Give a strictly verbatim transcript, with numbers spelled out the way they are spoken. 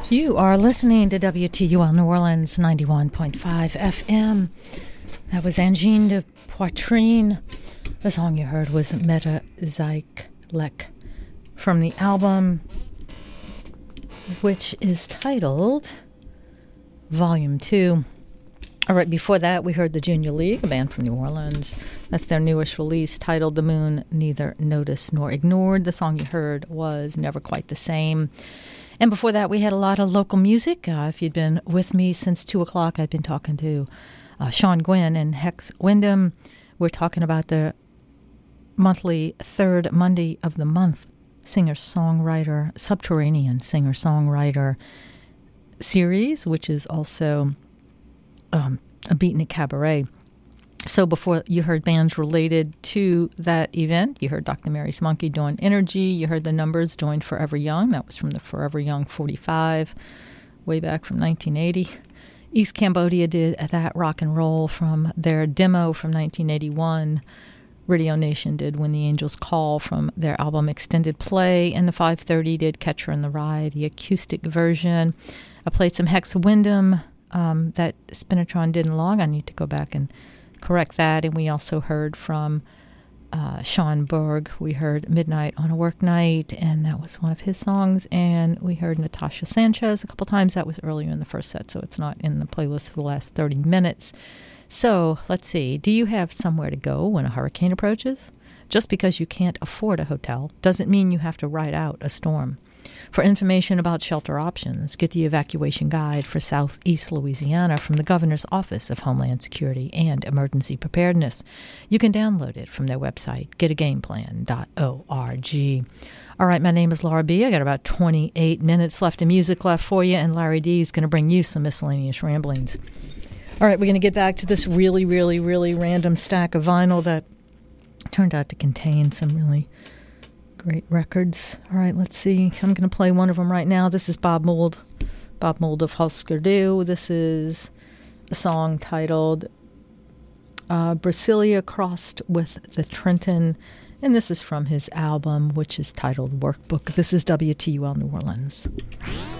You are listening to W T U L New Orleans ninety-one point five F M. That was Angine de Poitrine. The song you heard was Metazeiklek from the album, which is titled Volume two. All right, before that, we heard the Junior League, a band from New Orleans. That's their newest release, titled The Moon Neither Noticed Nor Ignored. The song you heard was Never Quite the Same. And before that, we had a lot of local music. Uh, if you'd been with me since two o'clock, I've been talking to uh, Sean Gwynn and Hex Wyndham. We're talking about the monthly third Monday of the month singer-songwriter, Subterranean singer-songwriter series, which is also um, a Beatnik Cabaret. So before you heard bands related to that event, you heard Doctor Mary's Monkey doing Energy. You heard the Numbers doing Forever Young. That was from the Forever Young forty-five, way back from nineteen eighty. East Cambodia did that rock and roll from their demo from nineteen eighty-one. Radio Nation did When the Angels Call from their album Extended Play. And the five thirty did Catcher in the Rye, the acoustic version. I played some Hex Wyndham um, that Spinatron didn't log. I need to go back and correct that. And we also heard from uh, Sean Berg. We heard Midnight on a Work Night, and that was one of his songs. And we heard Natasha Sanchez a couple times. That was earlier in the first set, so it's not in the playlist for the last thirty minutes. So let's see. Do you have somewhere to go when a hurricane approaches? Just because you can't afford a hotel doesn't mean you have to ride out a storm. For information about shelter options, get the evacuation guide for Southeast Louisiana from the Governor's Office of Homeland Security and Emergency Preparedness. You can download it from their website, get a game plan dot org. All right, my name is Laura B. I got about twenty-eight minutes left of music left for you, and Larry D is going to bring you some miscellaneous ramblings. All right, we're going to get back to this really, really, really random stack of vinyl that turned out to contain some really great records. All right, let's see. I'm going to play one of them right now. This is Bob Mould, Bob Mould of Husker Du. This is a song titled uh, Brasilia Crossed with the Trenton, and this is from his album, which is titled Workbook. This is W T U L New Orleans.